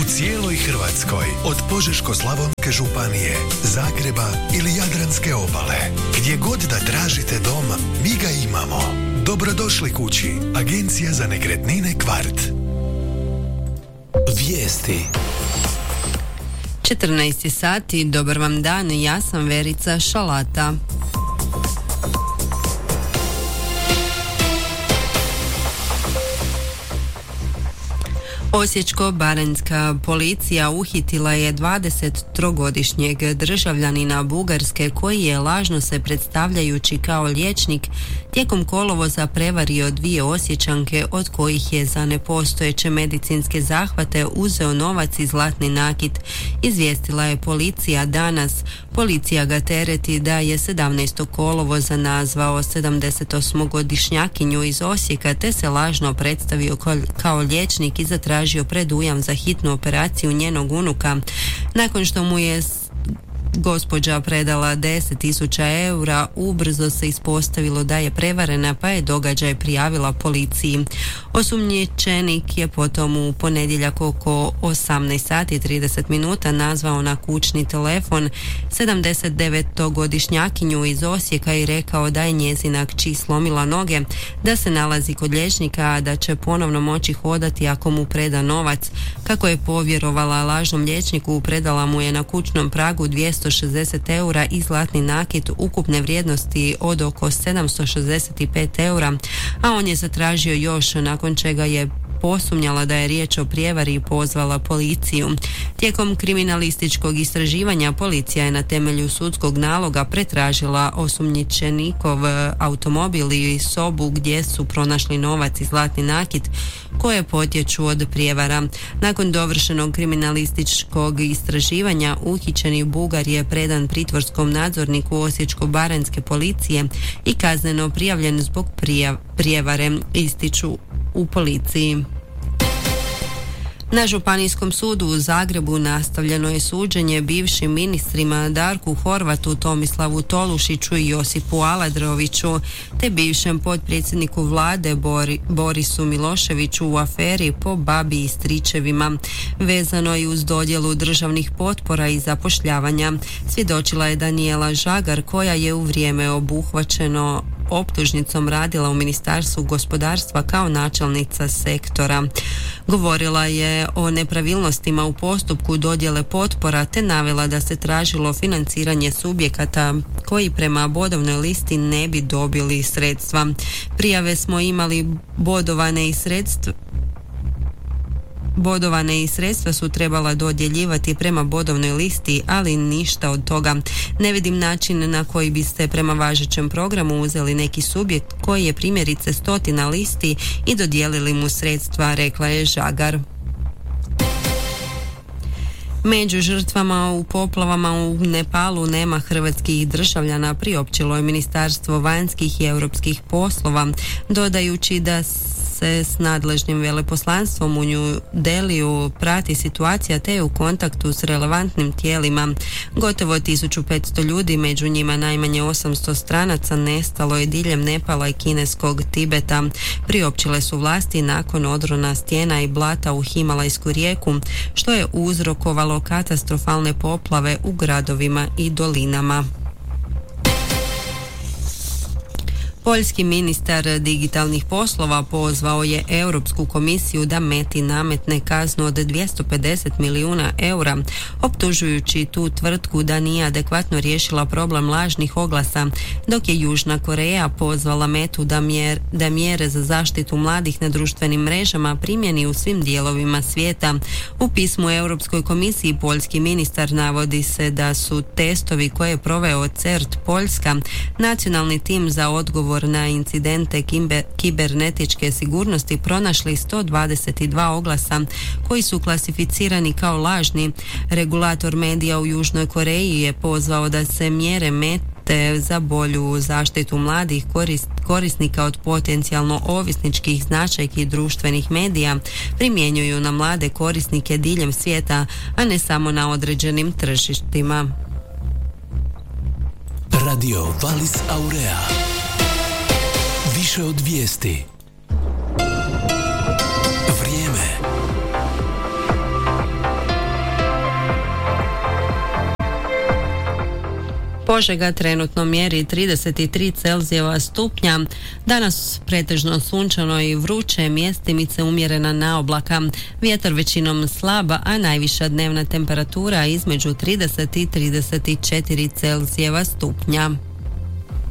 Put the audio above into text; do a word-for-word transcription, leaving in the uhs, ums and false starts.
cijeloj Hrvatskoj, od Požeško-slavonske županije, Zagreba ili Jadranske obale. Gdje god da tražite dom, mi ga imamo. Dobrodošli kući. Agencija za nekretnine Kvart. Vijesti. četrnaest sati, dobar vam dan, ja sam Verica Šalata. Osječko-baranjska policija uhitila je dvadesettrogodišnjeg državljanina Bugarske koji je lažno se predstavljajući kao liječnik tijekom kolovoza prevario dvije Osječanke od kojih je za nepostojeće medicinske zahvate uzeo novac i zlatni nakit, izvijestila je policija danas. Policija ga tereti da je sedamnaestog kolovoza nazvao sedamdesetosmogodišnjakinju iz Osijeka te se lažno predstavio kao liječnik i zatražio predujam za hitnu operaciju njenog unuka. Nakon što mu je gospođa predala deset tisuća eura, ubrzo se ispostavilo da je prevarena pa je događaj prijavila policiji. Osumnjičenik je potom u ponedjeljak oko osamnaest sati i trideset minuta nazvao na kućni telefon sedamdesetdevetogodišnjakinju iz Osijeka i rekao da je njezina kći slomila noge, da se nalazi kod liječnika, a da će ponovno moći hodati ako mu preda novac. Kako je povjerovala lažnom liječniku, predala mu je na kućnom pragu dvjesto šezdeset eura i zlatni nakit ukupne vrijednosti od oko sedamsto šezdeset pet eura, a on je zatražio još, nakon čega je posumnjala da je riječ o prijevari i pozvala policiju. Tijekom kriminalističkog istraživanja policija je na temelju sudskog naloga pretražila osumnjičenikov automobil i sobu gdje su pronašli novac i zlatni nakit koje potječu od prijevara. Nakon dovršenog kriminalističkog istraživanja uhićeni Bugar je predan pritvorskom nadzorniku Osječko-baranjske policije i kazneno prijavljen zbog prijav, prijevare, ističu u policiji. Na Županijskom sudu u Zagrebu nastavljeno je suđenje bivšim ministrima Darku Horvatu, Tomislavu Tolušiću i Josipu Aladroviću, te bivšem potpredsjedniku vlade Bori, Borisu Miloševiću u aferi po babi i stričevima. Vezano je uz dodjelu državnih potpora i zapošljavanja. Svjedočila je Danijela Žagar koja je u vrijeme obuhvaćeno optužnicom radila u Ministarstvu gospodarstva kao načelnica sektora. Govorila je o nepravilnostima u postupku dodjele potpora te navela da se tražilo financiranje subjekata koji prema bodovnoj listi ne bi dobili sredstva. Prijave smo imali bodovane i sredstva Bodovane i sredstva su trebala dodjeljivati prema bodovnoj listi, ali ništa od toga. Ne vidim način na koji biste prema važećem programu uzeli neki subjekt koji je primjerice stoti na listi i dodijelili mu sredstva, rekla je Žagar. Među žrtvama u poplavama u Nepalu nema hrvatskih državljana, priopćilo je Ministarstvo vanjskih i europskih poslova, dodajući da se s nadležnim veleposlanstvom u New Deliju prati situacija te je u kontaktu s relevantnim tijelima. Gotovo tisuću petsto ljudi, među njima najmanje osamsto stranaca, nestalo je diljem Nepala i kineskog Tibeta. Priopćile su vlasti nakon odrona stijena i blata u Himalajsku rijeku, što je uzrokovalo katastrofalne poplave u gradovima i dolinama. Poljski ministar digitalnih poslova pozvao je Europsku komisiju da Meti nametne kaznu od dvjesto pedeset milijuna eura, optužujući tu tvrtku da nije adekvatno riješila problem lažnih oglasa, dok je Južna Koreja pozvala Metu da, mjer, da mjere za zaštitu mladih na društvenim mrežama primjeni u svim dijelovima svijeta. U pismu Europskoj komisiji poljski ministar navodi se da su testovi koje je proveo CERT Poljska, nacionalni tim za odgovor na incidente kibernetičke sigurnosti, pronašli sto dvadeset dva oglasa koji su klasificirani kao lažni. Regulator medija u Južnoj Koreji je pozvao da se mjere Mete za bolju zaštitu mladih korist, korisnika od potencijalno ovisničkih značajki društvenih medija primjenjuju na mlade korisnike diljem svijeta, a ne samo na određenim tržištima. Radio Valis Aurea. Više od vijesti. Vrijeme. Požega trenutno mjeri trideset tri Celzijeva stupnja. Danas pretežno sunčano i vruće, mjestimice umjerena naoblaka. Vjetar većinom slaba, a najviša dnevna temperatura između trideset i trideset četiri Celzijeva stupnja.